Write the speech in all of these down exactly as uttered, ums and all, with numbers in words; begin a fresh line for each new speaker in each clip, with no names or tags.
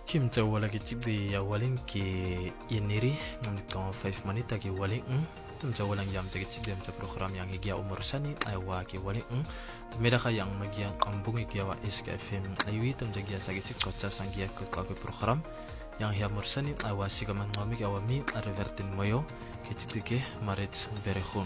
Kim ta wala ke chigde ya walin ke yeniri ngam ka five manita ke walin um ta walang yam ta ke chigde ta program yang igya umur sani aywa ke walin um meda ka yang magian kambung igya wa S K F M aywi tam jagya sa ke chik kotsa sangya ke ka program yang ya mursani aywa sigaman ngami awa mi revertin moyo ke chigde ke maret berehun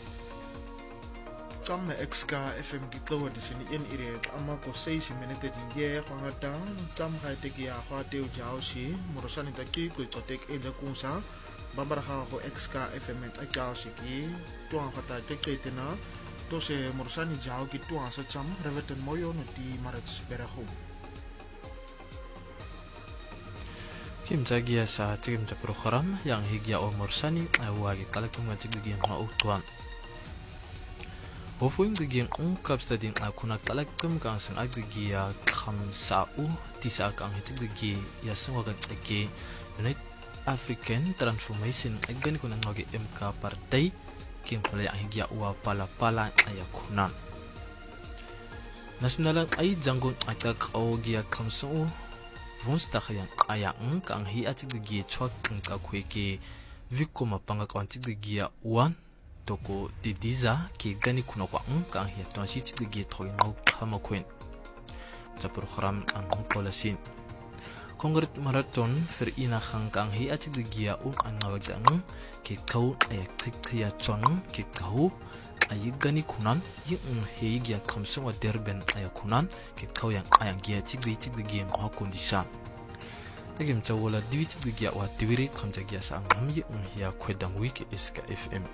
Tam X K F M kitlo di sini in ire ama ko seis minute dinge ko hata tam ha te ya ha te jao si murosani ta ki ko kotek e da kunsa bambar ha ko X K F M ta ka si ki to an hata te ke tena to se murosani jao ki to an sa cham reveten moyo no ti marats berahu
Kim jagia sa tim ta program yang higya o mursani aywa ki kalakum ngajig gi ma utwan Hofuing the game on cup studying akuna kalakam kang sang agdi ya kham sa u tisa kang hitik the gi ya sangwa ga ke United African Transformation agani kuna ngoge M K partai kim pala yang higya wa pala pala ayakuna Nasionalan ay janggon atak o gi ya kham sa u vonsta khayang ayang kang hi atik the gi chok kang ka kweke vikoma panga kwantik the gi ya one toko didiza ki gani kuna kwa ang hiya tonsi chigde gi thoy no khama kwen ta program ang policy kongret marathon fer ina khang kang hi achigde gi ya um ang awang ki kau ay kikya chon ki kau ay gani kunan yi um he gi khamsung wa derben ay kunan ki kau yang ayang gi chigde chigde gi ma kondisa Tegim tawala diwi chigde gi wa tiwiri khamja gi sa ang yi um hiya kwedam week S K F M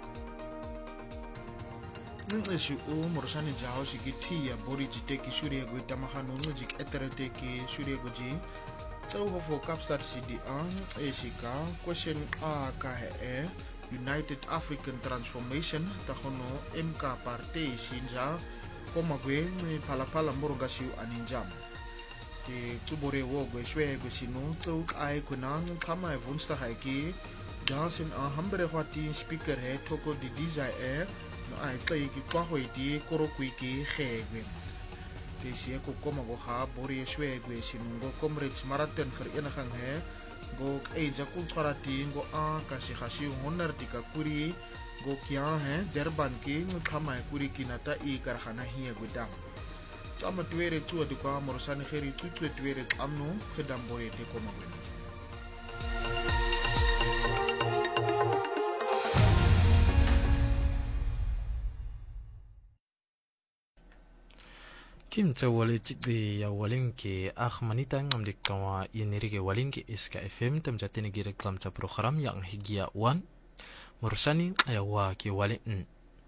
Nisi u murasani jao si ki ti ya bori jite ki surya go tamahanu ngajik eterete ki surya go ji tau ho fo capstar si di an esika question a ka he United African Transformation ta hono M K party sinja koma gwe ni pala pala mboronga si aninjam ki tubore wo go shwe go sinu tau ai kunang kama e vunsta hai ki dansin a hambere hwati speaker he toko di desire ai kai ki kwa hoi di koro kui ki khegwe ke sia ko koma go ha bori shwe gwe sinungo comrades marathon fer ina khang he go ai ja ku tharati go a ka si khasi honor tika kuri go kya he derban ki khama kuri kinata i karkhana hi gudam chama twere tu di kwa morosani kheri tu tu twere amno khedam bori te koma gwe Kim ta wale chikde ya walin ke akhmanita ngam dik kawa yeniri ke walin ke S K F M tam jatene gi reklam ta program yang higya one mursani ayawa ke walin n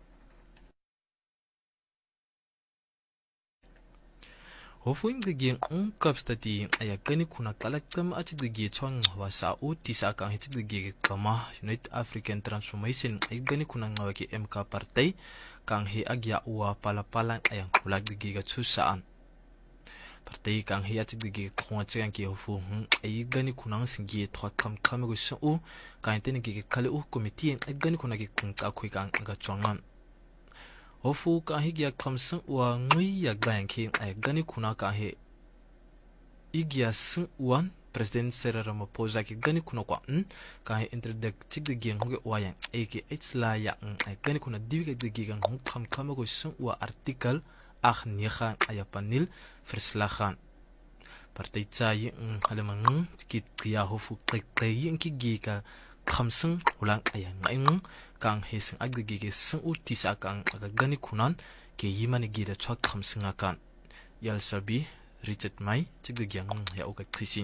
Hofuing the game on cup study ayakani kuna kalakam ati the gi chong wa sa u tisa kang hiti the gi kama United African Transformation ayakani kuna ngawa ke M K partai kang hi agya uwa pala pala ayang kulag the gi ga chusaan partai kang hi ati the gi khwa chang ki hofu ayakani kuna singi thwa kam kam go so u kang tene gi kale u committee ayakani kuna gi kung ka khoi kang ga chongan Hofu ka hi gya khamsang wa ngui ya glang ki ay gani kuna ka he igya sing wan president Cyril Ramaphosa ki gani kuna kwa n ka he introduct tik de gen hoge wa yang aka la ya ay gani kuna diwi ga de gen hong kham kham go sing wa article akh ni khan ay panil verslagan partay chai ng halamang tikit kya hofu kay kay ki gi ka khamsang ulang ay ngaing kang hesing agde ge sing u tisa kang agagani kunan ke yimani ge da chwa khamsing akan yal sabi Richard Mai tigde gyang ya uga krisin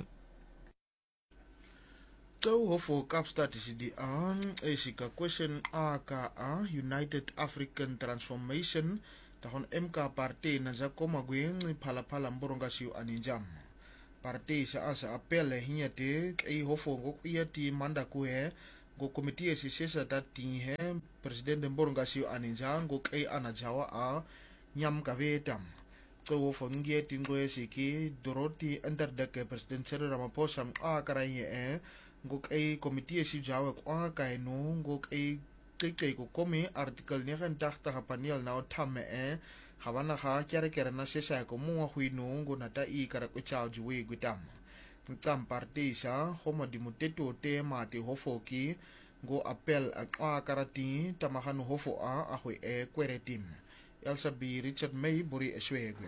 so hofo capstar di an esika question a ka a United African Transformation tahon M K party na za koma gwen phala phala mboronga siu aninjam party sa asa apel hinya te ai hofo go iya ti manda ku he go committee si sesa ta ting he president mboronga siu aninjam go kai ana jawa a nyam ka vetam so hofo ngie tingo esiki doroti under the president Cyril Ramaphosa a karai e go kai committee si jawa kwa kai no go kai kai kai ko komi article ne kan takta ha panel na thame e khawana kha kyare kyare na sesa ko mu hui no go nata i kara ko chao juwe gutam
Nkampartisa goma dimuteto te mate hofoki go appel a karati tamahanu hofo a ahwe e kweretim. Elsa B. Richard May buri eswegwe.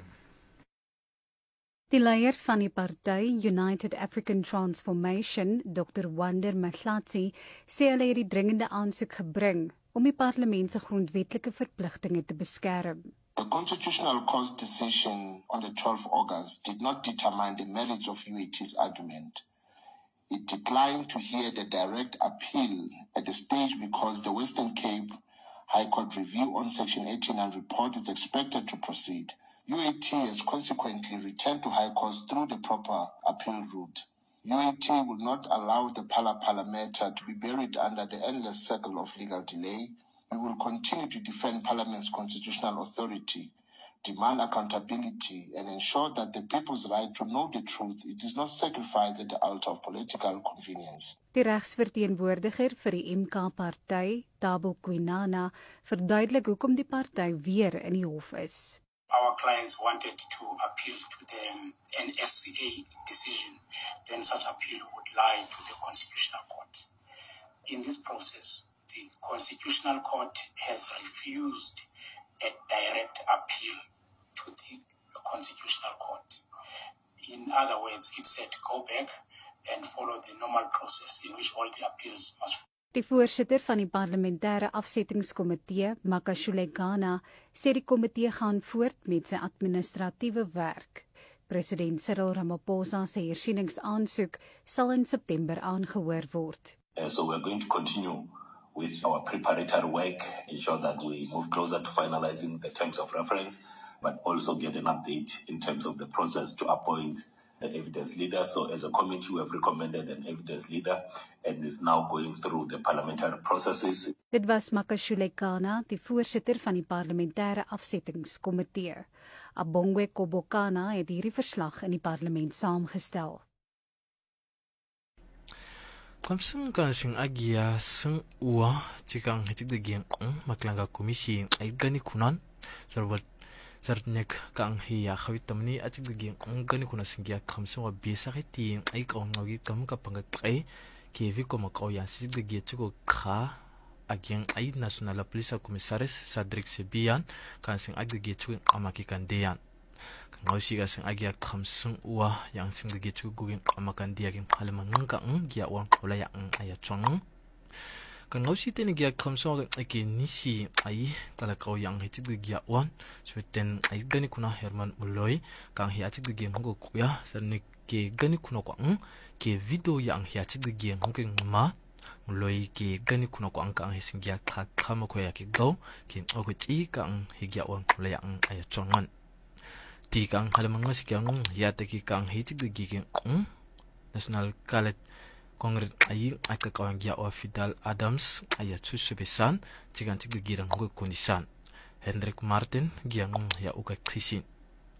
Die leier van die party United African Transformation, Doctor Wander Mahlatsi, sê hulle het die dringende aansoek gebring om die parlement se grondwetlike verpligtinge te beskerm.
The Constitutional Court's decision on the twelfth of August did not determine the merits of U A T's argument. It declined to hear the direct appeal at the stage because the Western Cape High Court review on Section eighteen and report is expected to proceed. U A T has consequently returned to High Court through the proper appeal route. U A T will not allow the Pala Pala matter to be buried under the endless circle of legal delay. We will continue to defend Parliament's constitutional authority, demand accountability, and ensure that the people's right to know the truth it is not sacrificed at the altar of political convenience.
Die regsverteenwoordiger vir die M K-party, Thabo Kwinana, verduidelik hoekom die party weer in die hof is.
Our clients wanted to appeal to the N S C A decision, then such appeal would lie to the Constitutional Court. In this process, the Constitutional Court has refused a direct appeal to the Constitutional Court. In other words, it said go back and follow the normal process in which all the appeals must.
Die voorsitter van die parlementêre afsettingskomitee, Makashule Ghana, sê die komitee gaan voort met sy administratiewe werk. President Cyril Ramaphosa se hersieningsaansoek sal in September aangehoor word.
Uh, so we're going to continue with our preparatory work, ensure that we move closer to finalizing the terms of reference, but also get an update in terms of the process to appoint the evidence leader. So as a committee, we have recommended an evidence leader and is now going through the parliamentary processes.
Dit was Makashule Ghana, die voorsitter van die parlementêre afsettingskomitee. Abongwe Kobokana het hierdie verslag in die parlement saamgestel.
Kamsing kan sing agia sing uwa cikang hitik de geng maklanga komisi ay gani kunan sarwat sartnek kang hiya khawit tamni atik de geng gani kuna singya kamsing wa bisa khiti ay kaung ngagi kam ka pangat ay kevi ko makaw yan sik de ge chuko kha ageng ay national police commissaris Sadrik Sibian kan sing ag de ge chu amaki kandeyan Ngaw siya sing agya kamsung uwa yang sing de ge chu gugin amakan dia king palamang kang gya wan kola yang ayachong kan ngaw si ten gya kamsung agi nisi ay talakaw yang hitig de gya wan so ten ay gani kuna Herman Muloy kang hiatig de ge ngo kuya sanik ke gani kuna kwang ke video yang hiatig de ge ngking ma Muloy ke gani kuna kwang kang hising gya kha khama ko ya ki go kin oguti kang higya wan kola yang ayachong Di kang halamang si kyang yate ki kang hitik de giging ong National Cadet Congress ay ay kakawang gya o Fidel Adams ay atsusubisan tigantik de girang ko kondisan Hendrik Martin gyang ya uka krisin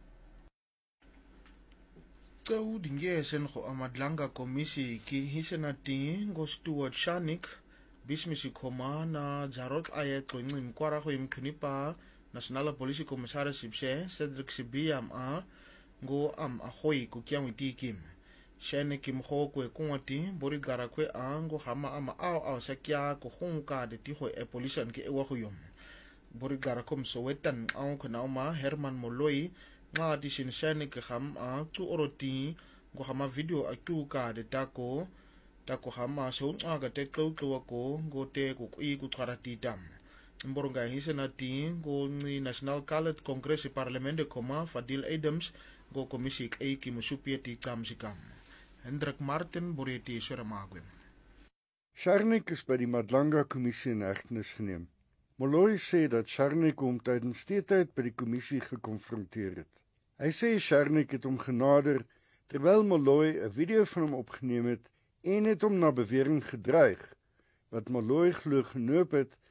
Kau dingesen ko amadlanga komisi ki hisenati go Stuart Shanik bismisi koma na jarot ayat ko ngim kwara ko imknipa National Police Commissaris Sibse Cedric Sibiam a go am ahoy ku kyang iti kim shene kim ho ko kunati bori gara ko ang go hama ama aw aw sakya ko hunka de ti ho e police an ki e wa huyom bori gara kom sowetan aw kana ma Herman Moloi nga di sin shene ke ham a tu oroti go hama video a tu ka de tako tako hama so nga te klo klo ko go te ku i ku karati dam Mboronga hisenati go ni National Cadet Congress Parlement de Koma Fadil Adams go komisi k ki musupieti kamsikam. Hendrik Martin boreti Suramagwem.
Sharnik is by die Madlanga kommissie in hegtenis geneem. Moloi sê dat Sharnik hom tydens steedtyd by die kommissie gekonfronteer het. Hy sê Sharnik het hom genader terwyl Moloi 'n video van hom opgeneem het en het hom na bewering gedreig wat Moloi glo genoop het